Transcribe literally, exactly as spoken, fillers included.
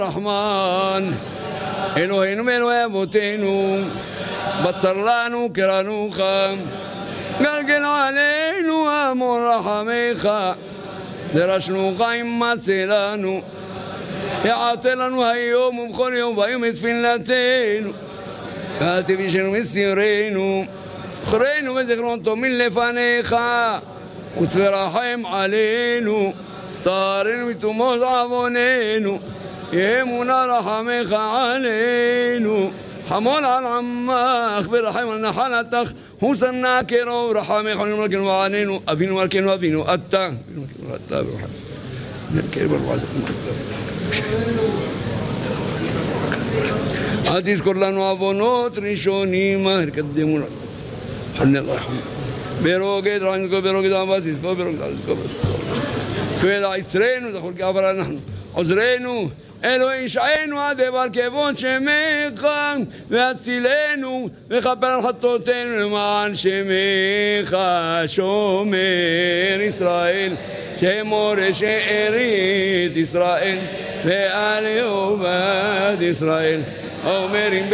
רחמן, אלוהינו ואלוהי אבותינו, בצר לנו קראנוך, גלגל עלינו המון רחמך, דרשנוך אימצה לנו, יעטה לנו היום ובכל יום והיום את תפילתנו, ואל תבישנו מסתירנו, זכרנו וזיכרון תמיד לפניך, ותרחם עלינו, טהרנו מטומאות עווננו, אמונה רחמך עלינו, חמול על עמך ורחם על נחלתך, הוסנה קרוב רחמך עלינו מלכנו ועלינו, אבינו מלכנו אבינו, אתה אתה אל תזכור לנו עוונות ראשונים, קדמונו חנן אללה ירחמנו, ברוגד רחמנו, ברוגד אהבת תזכור, ברוגד אהבת תזכור, כבד עצרנו, זכור כעבר אנחנו, עוזרנו, אלוהי ישענו עד דבר כבוד שמך, והצילנו וכפר על חטאותינו למען שמך, שומר ישראל, שמור שארית ישראל, ועל עובד ישראל, אומרים